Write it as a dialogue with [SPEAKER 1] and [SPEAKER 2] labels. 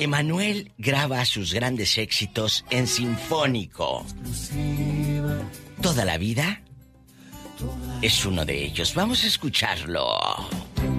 [SPEAKER 1] Emanuel graba sus grandes éxitos en sinfónico. Toda la vida es uno de ellos. Vamos a escucharlo.